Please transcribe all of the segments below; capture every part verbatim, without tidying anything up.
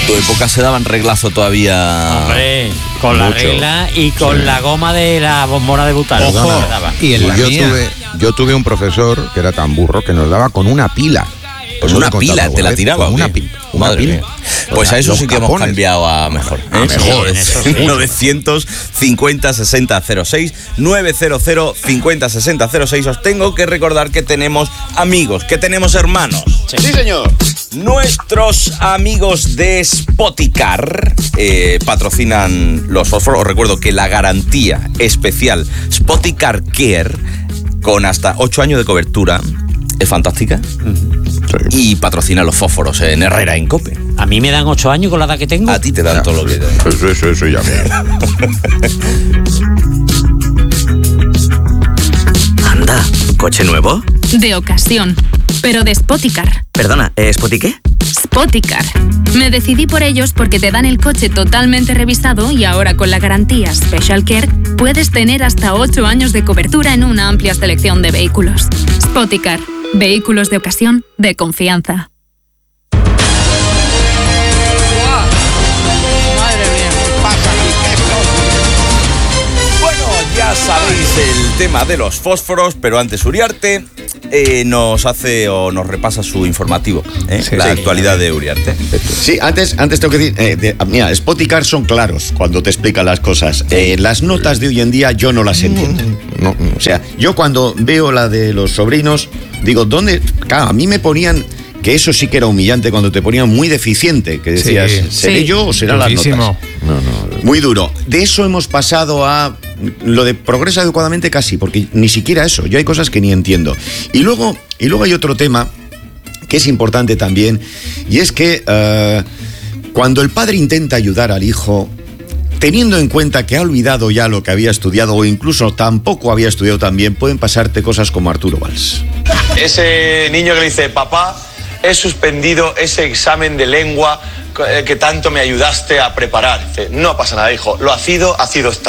tu época se daban reglazo todavía. Hombre, con mucho. La regla y con sí. la goma de la bombona de butano. Ojo, y en la yo mía. tuve yo tuve un profesor que era tan burro que nos daba con una pila. Pues una pila, te la tiraba. Una, pi una Madre pila. Mía. Pues a eso sí que hemos cambiado a mejor. ¿eh? A mejor. Sí, novecientos cincuenta sesenta cero seis, novecientos cincuenta sesenta cero seis. Os tengo que recordar que tenemos amigos, que tenemos hermanos. Sí, sí señor. Nuestros amigos de Spoticar eh, patrocinan los fósforos. Os recuerdo que la garantía especial Spoticar Care, con hasta ocho años de cobertura, es fantástica. Uh-huh. Sí. Y patrocina los fósforos en Herrera, en COPE. A mí me dan ocho años con la edad que tengo. A ti te dan ya, todo lo que te dan. Eso, eso, eso ya me... Anda, ¿coche nuevo? De ocasión, pero de Spoticar. Perdona, ¿eh, ¿Spoti qué? Spoticar. Me decidí por ellos porque te dan el coche totalmente revisado y ahora con la garantía Special Care puedes tener hasta ocho años de cobertura en una amplia selección de vehículos. Spoticar. Vehículos de ocasión de confianza. Ya sabéis el tema de los fósforos, pero antes Uriarte eh, nos hace o nos repasa su informativo, ¿eh? sí, la sí, actualidad de Uriarte. Sí, antes, antes tengo que decir, eh, de, mira, Spoticar son claros cuando te explican las cosas. Eh, las notas de hoy en día yo no las entiendo. No, o sea, yo cuando veo la de los sobrinos, digo, ¿dónde? Claro, a mí me ponían... que eso sí que era humillante cuando te ponían muy deficiente, que decías, sí, ¿seré sí. yo o serán Durísimo. las notas? No, no, muy duro. De eso hemos pasado a lo de progresa adecuadamente casi, porque ni siquiera eso, yo hay cosas que ni entiendo. Y luego, y luego hay otro tema que es importante también, y es que uh, cuando el padre intenta ayudar al hijo, teniendo en cuenta que ha olvidado ya lo que había estudiado o incluso tampoco había estudiado tan bien, pueden pasarte cosas como Arturo Valls. Ese niño que le dice, papá, he suspendido ese examen de lengua que tanto me ayudaste a preparar. Dice, no pasa nada, hijo. Lo hacido, hacido está.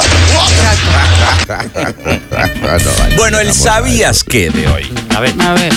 Bueno, el ¿sabías qué de hoy? A ver, a ver.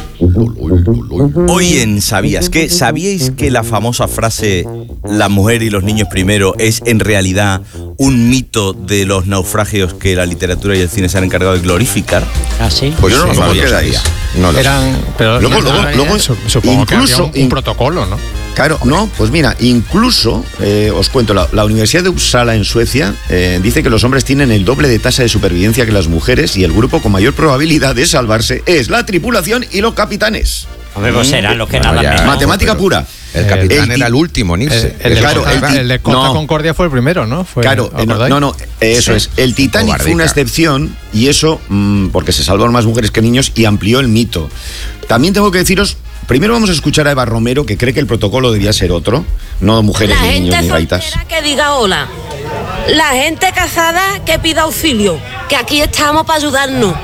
Hoy en ¿sabías qué? ¿Sabíais que la famosa frase la mujer y los niños primero es en realidad un mito de los naufragios que la literatura y el cine se han encargado de glorificar? ¿Ah, sí? Pues yo no sí, lo sabía. sabía. No lo Eran, pero luego, luego, no, luego supongo incluso, que había un, un in, protocolo, ¿no? Claro, no, pues mira, incluso, eh, os cuento, la, la Universidad de Uppsala en Suecia eh, dice que los hombres tienen el doble de tasa de supervivencia que las mujeres y el grupo con mayor probabilidad de salvarse es la tripulación y los capitanes. Hombre, pues serán los que bueno, nadan menos. Matemática pero pura. El capitán el, era el último en irse. El, el, claro, de, Costa, el, el de Costa no. Concordia fue el primero, ¿no? Fue, claro, no, no, no, eso sí. es. El Titanic Cobardica. Fue una excepción y eso, mmm, porque se salvaron más mujeres que niños y amplió el mito. También tengo que deciros, primero vamos a escuchar a Eva Romero, que cree que el protocolo debía ser otro, no mujeres, ni niños, ni gaitas. La gente que diga hola, la gente casada que pida auxilio, que aquí estamos para ayudarnos.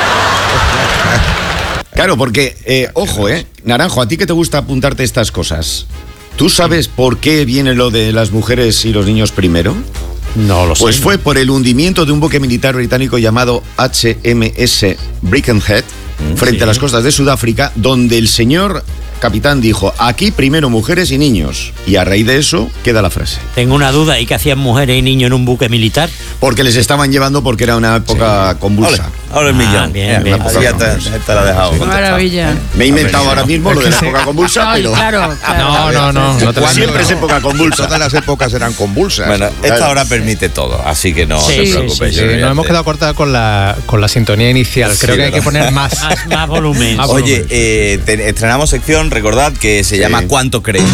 Claro, porque, eh, ojo, eh, Naranjo, a ti que te gusta apuntarte estas cosas, ¿tú sabes por qué viene lo de las mujeres y los niños primero? No lo sé. Pues fue por el hundimiento de un buque militar británico llamado H M S Birkenhead frente sí. a las costas de Sudáfrica, donde el señor capitán dijo, aquí primero mujeres y niños. Y a raíz de eso queda la frase. Tengo una duda, ¿y qué hacían mujeres y niños en un buque militar? Porque les estaban llevando porque era una época sí. convulsa. Ahora el millón. Ah, bien, bien. Así ya te, te la he dejado. Sí. Maravilla. Me he inventado ahora mismo lo de la época convulsa, Ay, pero... Claro, claro. No, no, no. no, no siempre es época convulsa. Todas las épocas eran convulsas. Bueno, esta hora permite todo, así que no sí, se sí, preocupéis. Sí, sí, sí. Nos hemos quedado cortados con la, con la sintonía inicial. Creo sí, que hay que poner más. Más, más volumen. Más Oye, volumen. Eh, te, estrenamos sección, recordad que se sí. llama ¿Cuánto creéis?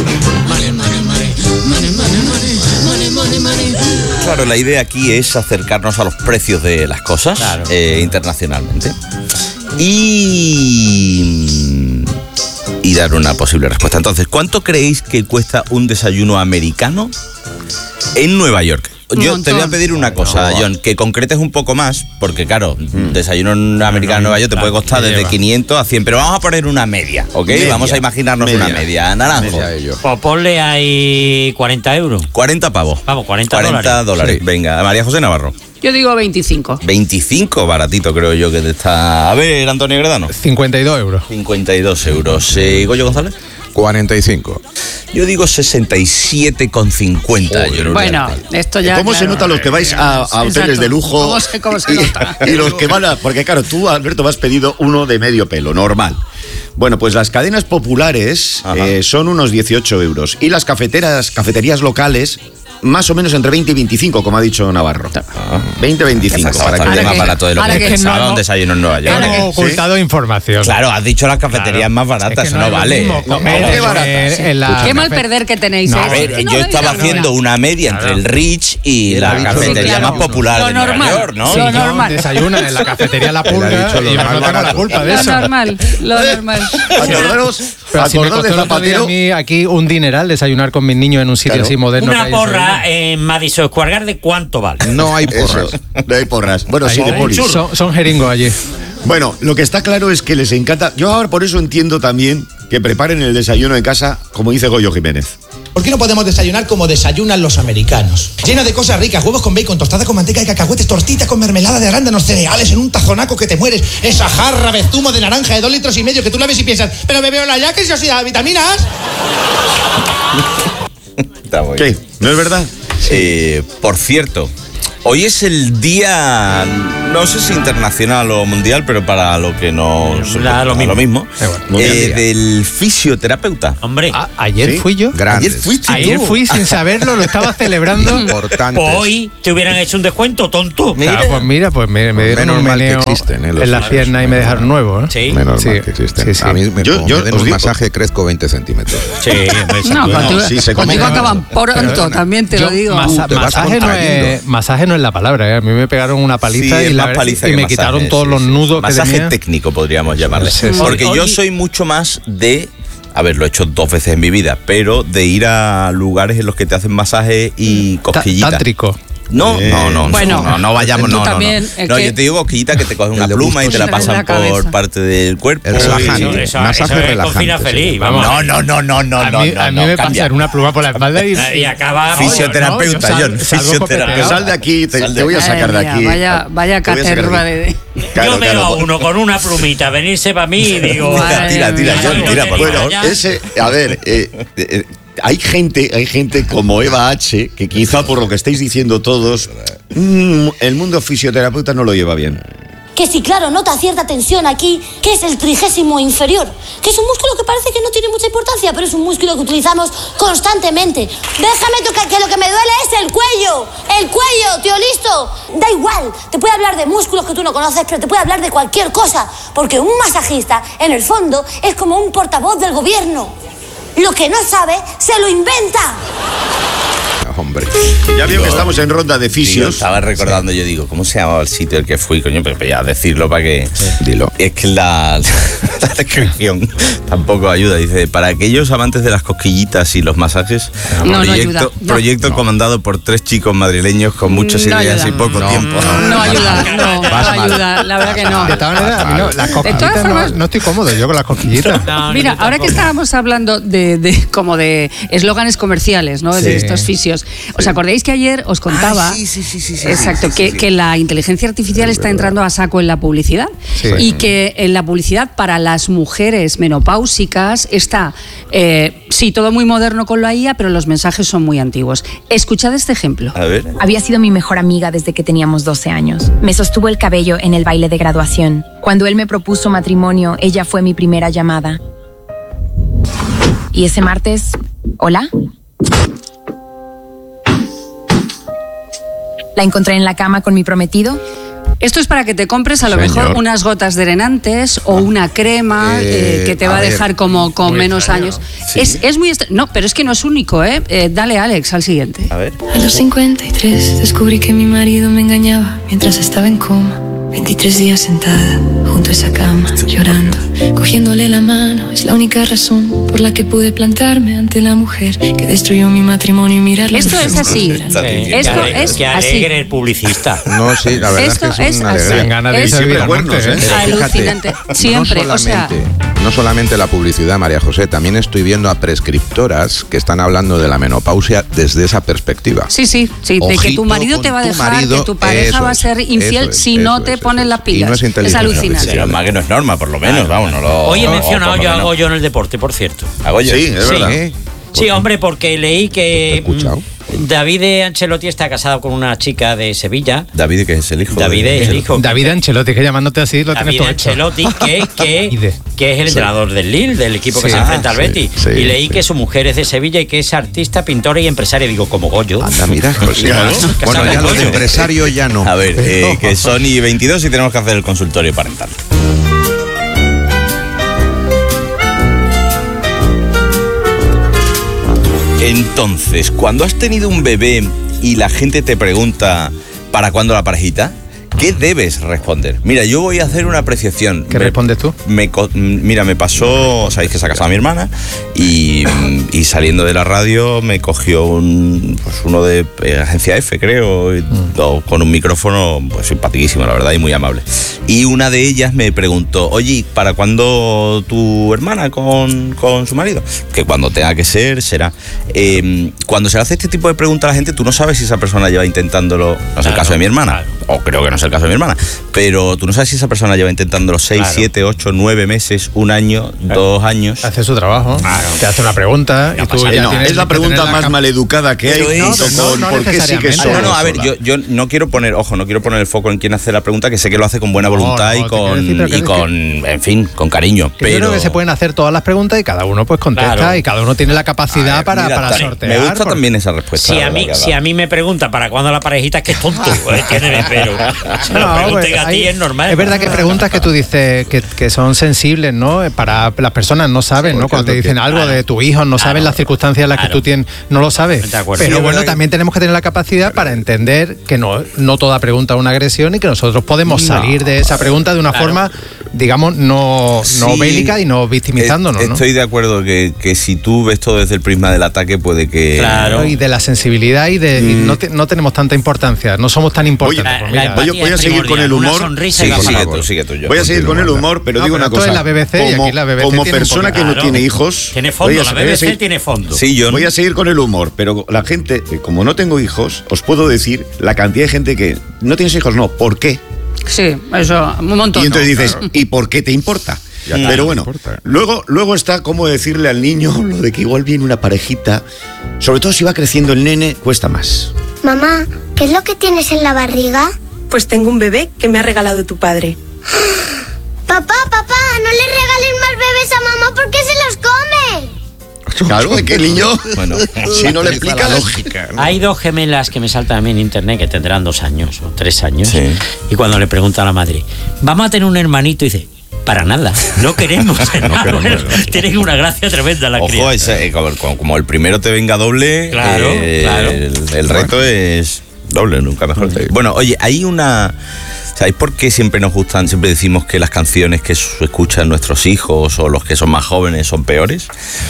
Claro, la idea aquí es acercarnos a los precios de las cosas claro. eh, internacionalmente y, y dar una posible respuesta. Entonces, ¿cuánto creéis que cuesta un desayuno americano en Nueva York? Yo te voy a pedir una cosa, John, que concretes un poco más, porque claro, mm. desayuno americano en Nueva York te puede costar desde quinientos a cien, pero vamos a poner una media, ¿ok? Media. Vamos a imaginarnos media. una media. Naranjo. Media pues ponle ahí cuarenta euros. cuarenta pavos. Vamos, cuarenta, cuarenta dólares. Sí. Venga, María José Navarro. Yo digo veinticinco. veinticinco, baratito creo yo que te está... A ver, Antonio Gredano. cincuenta y dos euros. cincuenta y dos euros. Eh, ¿Goyo González? cuarenta y cinco. Yo digo sesenta y siete con cincuenta. Oh, bueno, esto ya. ¿Cómo claro, se nota los que vais a, a hoteles exacto. de lujo? ¿Cómo se, cómo se y, nota? y los que van a. Porque claro, tú, Alberto, me has pedido uno de medio pelo, normal. Bueno, pues las cadenas populares eh, son unos dieciocho euros. Y las cafeteras, cafeterías locales, más o menos entre veinte y veinticinco, como ha dicho Navarro. Ah. veinte a veinticinco. Es bastante más barato de lo que pensaba no, un desayuno en Nueva York. Hemos ocultado ¿Sí? información. Claro, has dicho las cafeterías claro. más baratas, es que no, no vale. No, qué baratas. Sí. Qué mal perder que tenéis. No, ¿eh? a ver, no yo estaba haciendo no. una media entre claro. el Rich y la sí, cafetería claro. más popular lo de normal. Nueva York, ¿no? Sí, lo normal. Desayunan en la cafetería La Pulga y yo no tengo la culpa de eso. Lo normal, lo normal. Acordaros, pero si me costó el otro día a mí aquí un dineral desayunar con mis niños en un sitio claro. así moderno. Una porra en Madison Square Garden, ¿cuánto vale? No hay porras. Eso, no hay porras. Bueno, sí, de Poli. Son, son jeringos allí. Bueno, lo que está claro es que les encanta. Yo ahora por eso entiendo también que preparen el desayuno en casa, como dice Goyo Jiménez. ¿Por qué no podemos desayunar como desayunan los americanos? Lleno de cosas ricas, huevos con bacon, tostada con manteca de cacahuetes, tortita con mermelada de arándanos, cereales en un tazonaco que te mueres, esa jarra de zumo de naranja de dos litros y medio que tú la ves y piensas, pero bebé, hola ya, que eso sí da vitaminas. ¿Qué? ¿No es verdad? Eh, por cierto, hoy es el día, no sé si internacional o mundial, pero para lo que nos... La, lo, mismo. lo mismo. Eh, bueno, eh, del fisioterapeuta. Hombre. A, ayer ¿Sí? fui yo. Grandes. Ayer fuiste Ayer tú. fui sin saberlo, lo estaba celebrando. Importante. Pues hoy te hubieran hecho un descuento, tonto. Mira, claro, pues mira, pues me, me dieron un meneo existen, ¿eh? en las piernas y me dejaron nuevo. ¿eh? Sí. Menos sí. mal que existen. Sí, sí. A mí me, yo, yo me den un digo. masaje crezco veinte centímetros. Sí, no, no, tú, sí, se conmigo acaban pronto, también te yo, lo digo. Masa, uh, masaje, no es, masaje no es la palabra, ¿eh? A mí me pegaron una paliza sí, y, la, paliza y me masaje, quitaron todos sí, los nudos sí. que masaje tenía. Técnico podríamos llamarle. Sí, sí. Porque Oye. yo soy mucho más de... A ver, lo he hecho dos veces en mi vida, pero de ir a lugares en los que te hacen masaje y cosquillitas. Tántrico. No, no, no, bueno, no, no, no vayamos, no, no, no. No, yo te digo cosquillita que te cogen una pluma y te la pasan por parte del cuerpo. El relajante, eso, masaje eso relajante. Feliz, vamos. No, no, no, no, no, a mí, no, a mí no, me cambia. pasan una pluma por la espalda y, y acaba fisioterapeuta, no, John, fisioterapeuta. Sal de aquí, te, te voy a sacar de aquí. Vaya, vaya caterva de... Yo me veo a uno con una plumita venirse para mí y digo... Tira, tira, John, tira, por favor. Bueno, ese, a ver... Eh, eh, Hay gente, hay gente como Eva H, que quizá por lo que estáis diciendo todos, mmm, el mundo fisioterapeuta no lo lleva bien. Que sí, claro, nota cierta tensión aquí, que es el trigésimo inferior, que es un músculo que parece que no tiene mucha importancia, pero es un músculo que utilizamos constantemente. Déjame tocar, que lo que me duele es el cuello, el cuello, tío, listo. Da igual, te puede hablar de músculos que tú no conoces, pero te puede hablar de cualquier cosa, porque un masajista, en el fondo, es como un portavoz del gobierno. Lo que no sabe, se lo inventa. Hombre. Ya veo que estamos en ronda de fisios. Yo estaba recordando, sí. yo digo, ¿cómo se llamaba el sitio al que fui, coño? Pero ya decirlo para que... Sí. Dilo. Es que la, la descripción tampoco ayuda. Dice, para aquellos amantes de las cosquillitas y los masajes, no, proyecto, no ayuda. proyecto no. comandado por tres chicos madrileños con muchas no ideas ayuda. y poco no, tiempo. No, no ayuda, no, no ayuda, la verdad que no. De todas maneras, no, las cosquillitas formas, no, no estoy cómodo yo con las cosquillitas. No, Mira, ahora que estábamos hablando de, de como de eslóganes comerciales, ¿no? Sí. De estos fisios. ¿Os acordáis que ayer os contaba? Ah, sí, sí, sí, sí, sí, exacto, sí, sí, que, sí. que la inteligencia artificial está entrando a saco en la publicidad sí. y que en la publicidad para las mujeres menopáusicas está, eh, sí, todo muy moderno con la I A, pero los mensajes son muy antiguos. Escuchad este ejemplo. A ver. Había sido mi mejor amiga desde que teníamos doce años. Me sostuvo el cabello en el baile de graduación. Cuando él me propuso matrimonio, ella fue mi primera llamada. Y ese martes, ¿hola? La encontré en la cama con mi prometido. Esto es para que te compres a lo Señor. mejor unas gotas drenantes o una crema eh, eh, que te va a, a dejar ver, como con menos extraño. años. Sí. Es, es muy extraño. No, pero es que no es único, ¿eh? eh dale, Alex, al siguiente. A ver. A los cincuenta y tres descubrí que mi marido me engañaba mientras estaba en coma. veintitrés días sentada junto a esa cama, llorando, cogiéndole la mano. Es la única razón por la que pude plantarme ante la mujer que destruyó mi matrimonio y mirarla. Esto es así. Sí, Esto que es que así. alegre el publicista. No, sí, la verdad Esto es que es, es una así. alegría. Ganas de es servir cuernos, ¿eh? Alucinante. Siempre, no o sea... No solamente la publicidad, María José, también estoy viendo a prescriptoras que están hablando de la menopausia desde esa perspectiva. Sí, sí, sí, de que tu marido te va a dejar, marido, que tu pareja va a ser infiel es, si no te es, pones las pilas. No es, es alucinante. Pero más que no es norma, por lo menos, vamos, no lo... Hoy he mencionado yo hago yo en el deporte, por cierto. ¿Hago yo? Sí, es verdad. Sí. Sí, hombre, porque leí que David Ancelotti está casado con una chica de Sevilla. David, que es el hijo. David de... es el hijo. David Ancelotti, que llamándote así lo David tienes todo Ancelotti, hecho. que, que, que es el entrenador sí. del Lille, del equipo que sí. se enfrenta ah, al Betis. Sí, sí, y leí sí. que su mujer es de Sevilla y que es artista, pintora y empresaria. Digo, como Goyo. Anda, mira. Pues sí, claro. Bueno, ya lo de empresario ya no. A ver, eh, que son y veintidós y tenemos que hacer el consultorio parental. Entonces, cuando has tenido un bebé y la gente te pregunta ¿para cuándo la parejita?, ¿qué debes responder? Mira, yo voy a hacer una apreciación. ¿Qué me, respondes tú? Me, mira, me pasó, sabéis que se ha casado mi hermana y, y saliendo de la radio me cogió un, pues uno de eh, Agencia F, creo, y, mm. o, con un micrófono pues simpaticísimo, la verdad, y muy amable. Y una de ellas me preguntó, oye, ¿para cuándo tu hermana con, con su marido? Que cuando tenga que ser, será. Eh, cuando se le hace este tipo de preguntas a la gente, tú no sabes si esa persona lleva intentándolo, no es claro, el caso de mi hermana, claro. o creo que no es el caso de mi hermana, pero tú no sabes si esa persona lleva intentándolo seis, siete, ocho, nueve meses, un año, claro. dos años. Hace su trabajo, claro. te hace una pregunta y tú ya no, tienes, es la pregunta más maleducada que hay. No, no, no, ¿Por qué sí que no, no, a ver, yo, yo no quiero poner, ojo, no quiero poner el foco en quién hace la pregunta, que sé que lo hace con buena voluntad no, no, y con, decir, y con que, en fin, con cariño. Que pero yo creo que se pueden hacer todas las preguntas y cada uno pues contesta claro. y cada uno tiene la capacidad ver, para, mira, para sortear. Me gusta por... también esa respuesta. Si a, mí, si a mí me pregunta para cuándo la parejita, es que es tonto, tiene pero se lo no, pregunten pues, a ti, es normal. Es verdad que hay preguntas que tú dices que, que son sensibles, ¿no? Para las personas no saben, sí, ¿no? Cuando te dicen algo claro. de tu hijo, no claro. saben las circunstancias en las claro. que tú tienes, no lo sabes. Pero sí, bueno, que... también tenemos que tener la capacidad para entender que no, no toda pregunta es una agresión y que nosotros podemos no. salir de esa pregunta de una claro. forma, digamos, no, no sí, bélica y no victimizándonos, ¿no? Estoy de acuerdo que, que si tú ves todo desde el prisma del ataque puede que... Claro. Y de la sensibilidad y de... Mm. Y no, te, no tenemos tanta importancia, no somos tan importantes. Oye, la, la voy, voy a seguir con el humor. Sí, sigue tú, sigue tú, yo. Voy a seguir con el humor, pero no, digo pero una cosa. Es la B B C como, y aquí la B B C como persona que claro. no tiene hijos... Tiene fondo, a, la B B C seguir, tiene fondo. Sí, yo voy a seguir con el humor, pero la gente, como no tengo hijos, os puedo decir la cantidad de gente que no tienes hijos, no, ¿por qué? Sí, eso, un montón. Y entonces no, dices, claro. ¿y por qué te importa? Ya pero claro, bueno, luego, luego está cómo decirle al niño lo de que igual viene una parejita, sobre todo si va creciendo el nene, cuesta más. Mamá, ¿qué es lo que tienes en la barriga? Pues tengo un bebé que me ha regalado tu padre. Papá, papá, no le regales más bebés a mamá porque se los come. Claro, es que el niño, bueno, si no le explica la lógica, ¿no? Hay dos gemelas que me saltan a mí en internet que tendrán dos años o tres años. Sí. Y cuando le pregunta a la madre, ¿vamos a tener un hermanito? Y dice, para nada, no queremos. no queremos. Tienen una gracia tremenda la crianza. Ojo, ese, como, como el primero te venga doble, claro, eh, claro. el, el reto bueno. es doble, nunca mejor. Sí. Bueno, oye, hay una... ¿Sabéis por qué siempre nos gustan, siempre decimos que las canciones que escuchan nuestros hijos o los que son más jóvenes son peores?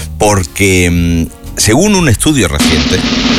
Porque, según un estudio reciente,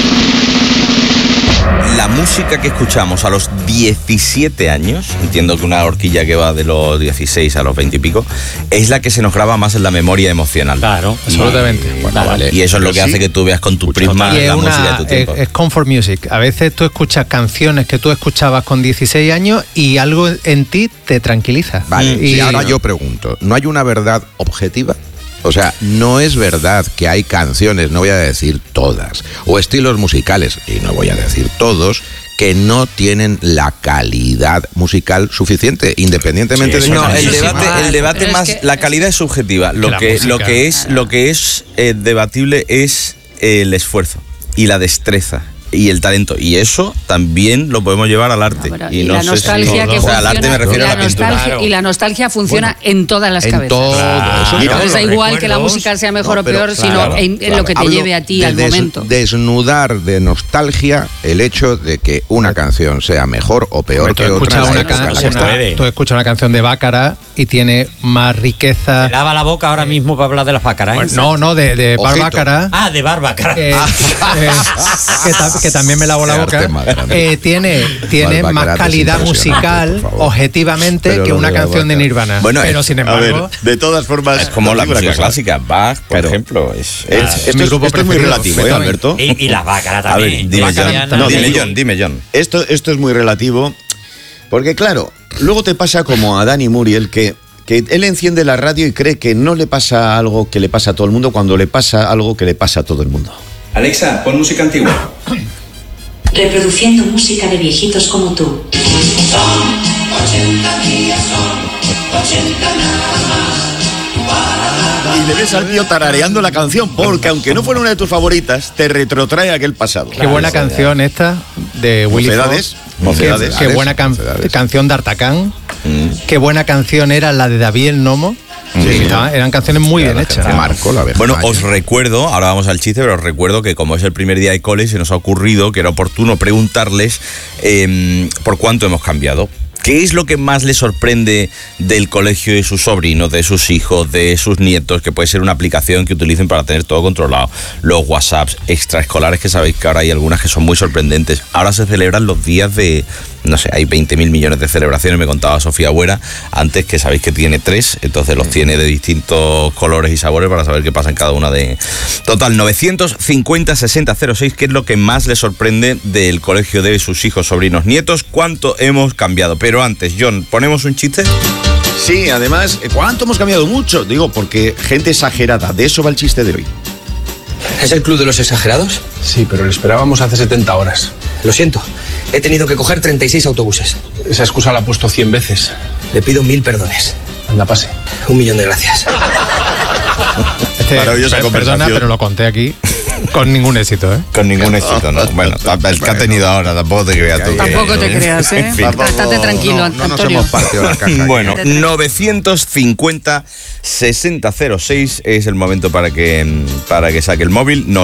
la música que escuchamos a los diecisiete años, entiendo que una horquilla que va de los dieciséis a los veinte y pico, es la que se nos graba más en la memoria emocional. Claro, absolutamente. Y, bueno, vale. y eso es lo que sí. hace que tú veas con tu prisma la una, música de tu tiempo. Es, es comfort music. A veces tú escuchas canciones que tú escuchabas con dieciséis años y algo en ti te tranquiliza. Vale, y, y ahora yo pregunto, ¿no hay una verdad objetiva? O sea, no es verdad que hay canciones, no voy a decir todas, o estilos musicales, y no voy a decir todos, que no tienen la calidad musical suficiente, independientemente sí, de... No, el debate, el debate más... Que, la calidad es subjetiva. Lo que, música, lo que es, lo que es eh, debatible es el esfuerzo y la destreza y el talento, y eso también lo podemos llevar al arte. No, y, y no la nostalgia si, que o sea, al arte me refiero a la pintura. Claro. Y la nostalgia funciona bueno, en todas las en cabezas. Todo, claro. Eso no es da igual que la música sea mejor no, o peor, claro, sino en, en claro. lo que te Hablo lleve a ti al des, momento. Desnudar de nostalgia el hecho de que una canción sea mejor o peor que otra. Una can- una, tú escuchas una canción de Bácara y tiene más riqueza. Me lava la boca ahora mismo para hablar de las Bácaras. Bueno, no, no, de, de Bácara. Ah, de Bácara. Eh, eh, que, ta- que también me lavo la boca. Eh, tiene tiene más calidad musical objetivamente pero que una canción de Nirvana. Bueno, pero es, sin embargo, ver, de todas formas, es como la música clásica, Bach, por claro. ejemplo. Es, es, es, esto, es, esto es muy relativo, ¿eh, Alberto? Y, y la Bácara también. A ver, dime, John, no, dime, digo, John, dime, John. Esto, esto es muy relativo, porque claro, luego te pasa como a Dani Muriel, que que él enciende la radio y cree que no le pasa algo que le pasa a todo el mundo cuando le pasa algo que le pasa a todo el mundo. Alexa, pon música antigua. Reproduciendo música de viejitos como tú. Son ochenta días, son ochenta nada más. Y le ves al tío tarareando la canción, porque aunque no fuera una de tus favoritas, te retrotrae a aquel pasado. Qué buena canción esta de Willy Mocedades. Mocedades. Qué, qué buena can canción de Artacán. Mm. Qué buena canción era la de David el Nomo. Sí, sí, ¿no? Eran canciones muy bien hechas. Marco, la bueno, os recuerdo, ahora vamos al chiste, pero os recuerdo que como es el primer día de cole, se nos ha ocurrido que era oportuno preguntarles eh, por cuánto hemos cambiado. ¿Qué es lo que más le sorprende del colegio de sus sobrinos, de sus hijos, de sus nietos? Que puede ser una aplicación que utilicen para tener todo controlado. Los WhatsApps extraescolares, que sabéis que ahora hay algunas que son muy sorprendentes. Ahora se celebran los días de, no sé, hay veinte mil millones de celebraciones, me contaba Sofía Buera, antes, que sabéis que tiene tres, entonces los tiene de distintos colores y sabores para saber qué pasa en cada una de... Total, novecientos cincuenta sesenta cero seis, ¿qué es lo que más le sorprende del colegio de sus hijos, sobrinos, nietos? ¿Cuánto hemos cambiado? Pero antes, John, ¿ponemos un chiste? Sí, además, ¿cuánto hemos cambiado? Mucho. Digo, porque gente exagerada, de eso va el chiste de hoy. ¿Es el club de los exagerados? Sí, pero lo esperábamos hace setenta horas. Lo siento, he tenido que coger treinta y seis autobuses. Esa excusa la he puesto cien veces. Le pido mil perdones. Anda, pase. Un millón de gracias. Este, per, perdona, pero lo conté aquí con ningún éxito, ¿eh? Con ningún éxito, ¿no? Bueno, el que ha tenido ahora, tampoco te creas tú. Tampoco te creas, ¿eh? En fin. Estate tranquilo, no, no Antonio. Nos hemos partido la caja. Bueno, novecientos cincuenta sesenta cero seis es el momento para que, para que saque el móvil. Nos